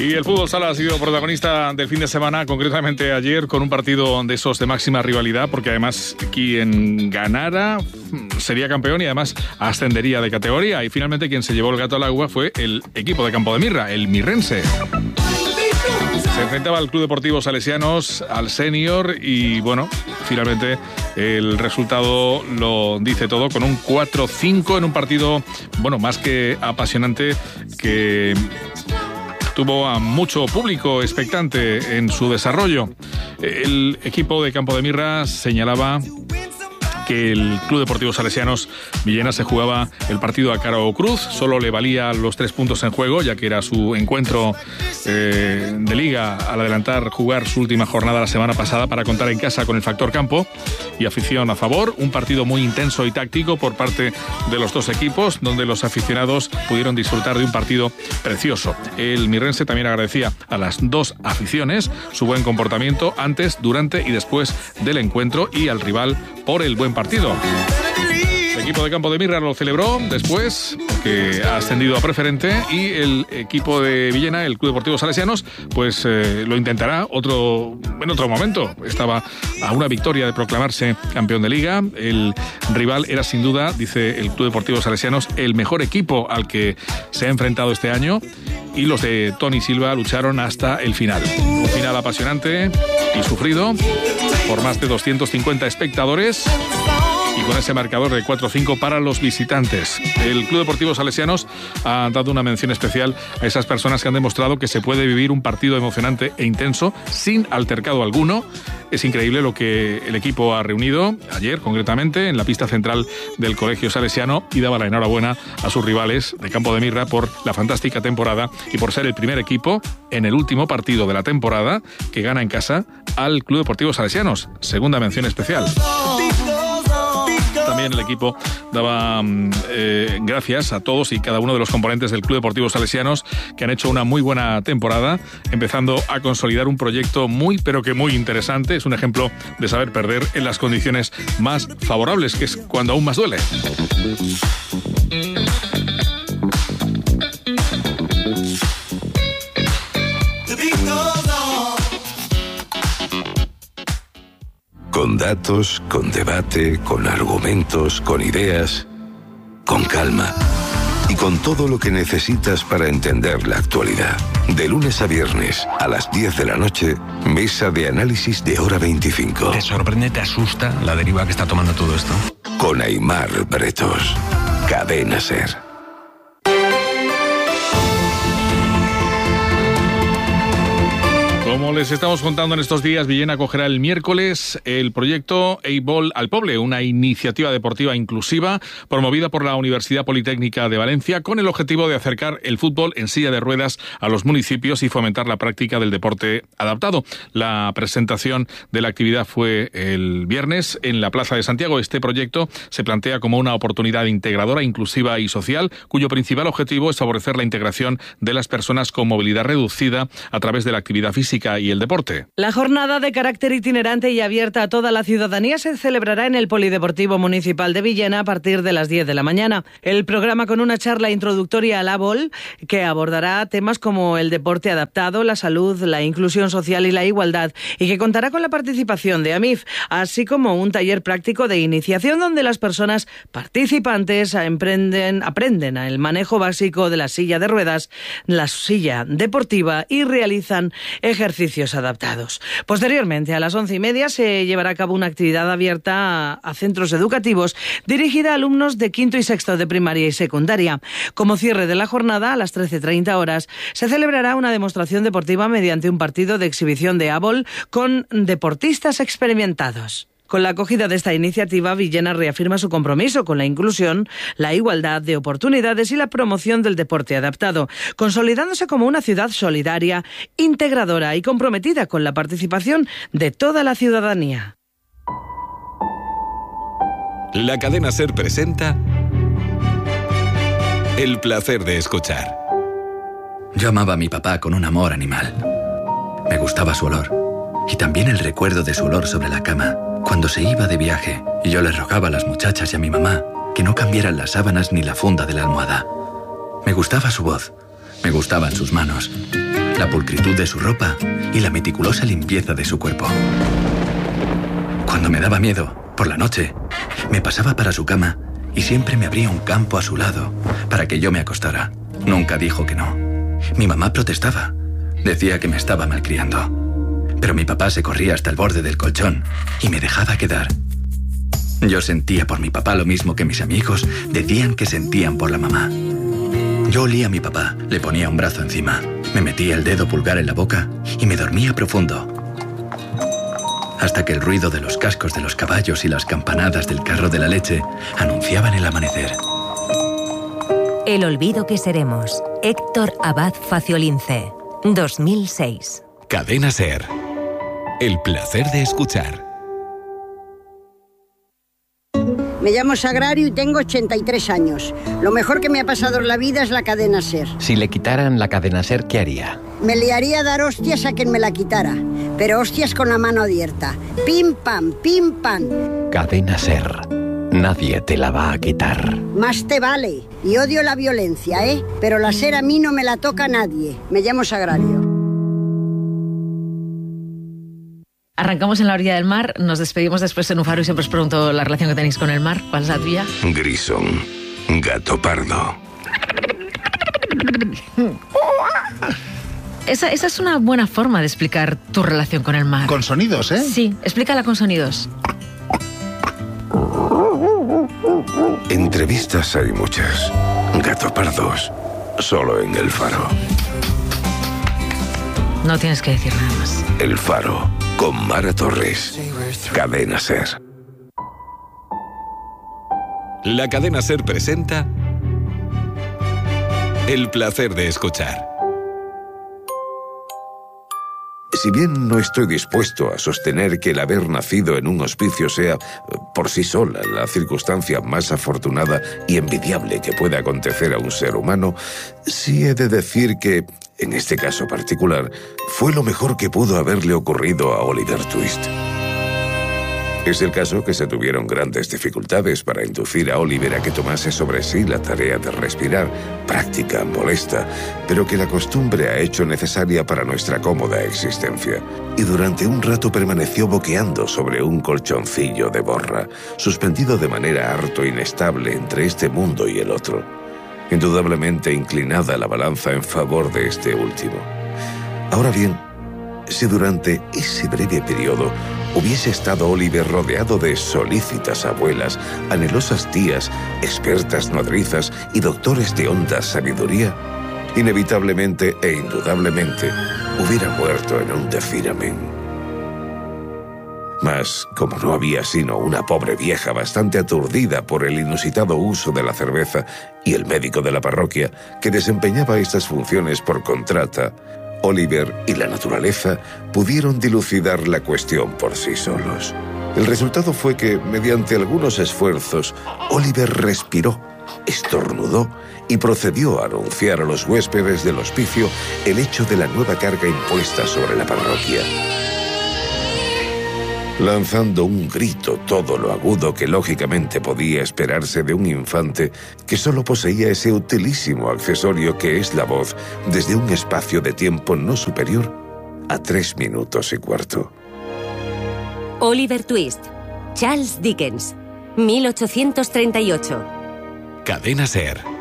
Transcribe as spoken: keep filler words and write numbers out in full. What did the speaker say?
Y el fútbol sala ha sido protagonista del fin de semana, concretamente ayer, con un partido de esos de máxima rivalidad, porque además quien ganara sería campeón y además ascendería de categoría. Y finalmente quien se llevó el gato al agua fue el equipo de Campo de Mirra, el Mirrense. Se enfrentaba al Club Deportivo Salesianos, al Senior, y bueno, finalmente el resultado lo dice todo, con un cuatro cinco en un partido, bueno, más que apasionante, que tuvo a mucho público expectante en su desarrollo. El equipo de Campo de Mirra señalaba que el Club Deportivo Salesianos Villena se jugaba el partido a cara o cruz, solo le valía los tres puntos en juego, ya que era su encuentro eh, de liga al adelantar jugar su última jornada la semana pasada para contar en casa con el factor campo y afición a favor. Un partido muy intenso y táctico por parte de los dos equipos, donde los aficionados pudieron disfrutar de un partido precioso. El Mirrense también agradecía a las dos aficiones su buen comportamiento antes, durante y después del encuentro, y al rival por el buen partido. El equipo de Campo de Mirra lo celebró después, porque ha ascendido a preferente, y el equipo de Villena, el Club Deportivo Salesianos, pues eh, lo intentará otro en otro momento. Estaba a una victoria de proclamarse campeón de liga. El rival era sin duda, dice el Club Deportivo Salesianos, el mejor equipo al que se ha enfrentado este año, y los de Tony Silva lucharon hasta el final. Un final apasionante y sufrido por más de doscientos cincuenta espectadores, y con ese marcador de cuatro cinco para los visitantes. El Club Deportivo Salesianos ha dado una mención especial a esas personas que han demostrado que se puede vivir un partido emocionante e intenso sin altercado alguno. Es increíble lo que el equipo ha reunido ayer, concretamente, en la pista central del Colegio Salesiano, y daba la enhorabuena a sus rivales de Campo de Mirra por la fantástica temporada y por ser el primer equipo en el último partido de la temporada que gana en casa al Club Deportivo Salesianos. Segunda mención especial. También el equipo daba eh, gracias a todos y cada uno de los componentes del Club Deportivo Salesianos, que han hecho una muy buena temporada, empezando a consolidar un proyecto muy, pero que muy interesante. Es un ejemplo de saber perder en las condiciones más favorables, que es cuando aún más duele. Con datos, con debate, con argumentos, con ideas, con calma y con todo lo que necesitas para entender la actualidad. De lunes a viernes a las diez de la noche, mesa de análisis de Hora veinticinco. ¿Te sorprende, te asusta la deriva que está tomando todo esto? Con Aimar Bretos. Cadena SER. Como les estamos contando en estos días, Villena acogerá el miércoles el proyecto Eibol al Poble, una iniciativa deportiva inclusiva promovida por la Universidad Politécnica de Valencia, con el objetivo de acercar el fútbol en silla de ruedas a los municipios y fomentar la práctica del deporte adaptado. La presentación de la actividad fue el viernes en la Plaza de Santiago. Este proyecto se plantea como una oportunidad integradora, inclusiva y social, cuyo principal objetivo es favorecer la integración de las personas con movilidad reducida a través de la actividad física y el deporte. La jornada, de carácter itinerante y abierta a toda la ciudadanía, se celebrará en el Polideportivo Municipal de Villena a partir de las diez de la mañana. El programa, con una charla introductoria al Eibol, que abordará temas como el deporte adaptado, la salud, la inclusión social y la igualdad, y que contará con la participación de AMIF, así como un taller práctico de iniciación donde las personas participantes emprenden, aprenden el manejo básico de la silla de ruedas, la silla deportiva, y realizan ejercicios ejercicios adaptados. Posteriormente, a las once y media, se llevará a cabo una actividad abierta a, a centros educativos dirigida a alumnos de quinto y sexto de primaria y secundaria. Como cierre de la jornada, a las trece treinta horas, se celebrará una demostración deportiva mediante un partido de exhibición de Eibol con deportistas experimentados. Con la acogida de esta iniciativa, Villena reafirma su compromiso con la inclusión, la igualdad de oportunidades y la promoción del deporte adaptado, consolidándose como una ciudad solidaria, integradora y comprometida con la participación de toda la ciudadanía. La cadena SER presenta El placer de escuchar. Yo amaba a mi papá con un amor animal. Me gustaba su olor, y también el recuerdo de su olor sobre la cama cuando se iba de viaje, y yo les rogaba a las muchachas y a mi mamá que no cambiaran las sábanas ni la funda de la almohada. Me gustaba su voz, Me gustaban sus manos, la pulcritud de su ropa y la meticulosa limpieza de su cuerpo. Cuando me daba miedo, por la noche, me pasaba para su cama y siempre me abría un campo a su lado para que yo me acostara. Nunca dijo que no. Mi mamá protestaba. Decía que me estaba malcriando. Pero mi papá se corría hasta el borde del colchón y me dejaba quedar. Yo sentía por mi papá lo mismo que mis amigos decían que sentían por la mamá. Yo olía a mi papá, le ponía un brazo encima, me metía el dedo pulgar en la boca y me dormía profundo. Hasta que el ruido de los cascos de los caballos y las campanadas del carro de la leche anunciaban el amanecer. El olvido que seremos. Héctor Abad Faciolince, dos mil seis. Cadena SER. El placer de escuchar. Me llamo Sagrario y tengo ochenta y tres años. Lo mejor que me ha pasado en la vida es la cadena SER. Si le quitaran la cadena SER, ¿qué haría? Me liaría a dar hostias a quien me la quitara. Pero hostias con la mano abierta. Pim, pam, pim, pam. Cadena SER. Nadie te la va a quitar. Más te vale. Y odio la violencia, ¿eh? Pero la SER a mí no me la toca nadie. Me llamo Sagrario. Arrancamos en la orilla del mar, nos despedimos después en un faro y siempre os pregunto la relación que tenéis con el mar. ¿Cuál es la tuya? Grison, gato pardo. Esa, esa es una buena forma de explicar tu relación con el mar. Con sonidos, ¿eh? Sí, explícala con sonidos. Entrevistas hay muchas. Gato pardos, solo en El Faro. No tienes que decir nada más. El Faro, con Mara Torres. Cadena SER. La cadena SER presenta El placer de escuchar. Si bien no estoy dispuesto a sostener que el haber nacido en un hospicio sea, por sí sola, la circunstancia más afortunada y envidiable que pueda acontecer a un ser humano, sí he de decir que, en este caso particular, fue lo mejor que pudo haberle ocurrido a Oliver Twist. Es el caso que se tuvieron grandes dificultades para inducir a Oliver a que tomase sobre sí la tarea de respirar, práctica, molesta, pero que la costumbre ha hecho necesaria para nuestra cómoda existencia. Y durante un rato permaneció boqueando sobre un colchoncillo de borra, suspendido de manera harto inestable entre este mundo y el otro. Indudablemente inclinada la balanza en favor de este último. Ahora bien, si durante ese breve periodo hubiese estado Oliver rodeado de solícitas abuelas, anhelosas tías, expertas nodrizas y doctores de honda sabiduría, inevitablemente e indudablemente hubiera muerto en un decir amén. Mas, como no había sino una pobre vieja bastante aturdida por el inusitado uso de la cerveza y el médico de la parroquia que desempeñaba estas funciones por contrata, Oliver y la naturaleza pudieron dilucidar la cuestión por sí solos. El resultado fue que, mediante algunos esfuerzos, Oliver respiró, estornudó y procedió a anunciar a los huéspedes del hospicio el hecho de la nueva carga impuesta sobre la parroquia. Lanzando un grito todo lo agudo que lógicamente podía esperarse de un infante que solo poseía ese utilísimo accesorio que es la voz desde un espacio de tiempo no superior a tres minutos y cuarto. Oliver Twist, Charles Dickens, mil ochocientos treinta y ocho. Cadena SER.